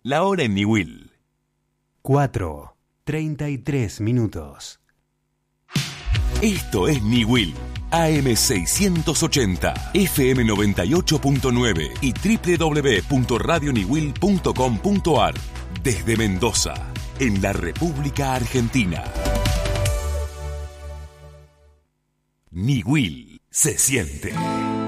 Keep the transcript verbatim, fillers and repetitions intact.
La hora en Niwil. cuatro, treinta y tres minutos. Esto es Niwil, A M seiscientos ochenta, F M noventa y ocho punto nueve y doble u doble u doble u punto radio niwil punto com punto a r. Desde Mendoza, en la República Argentina. Niwil se siente.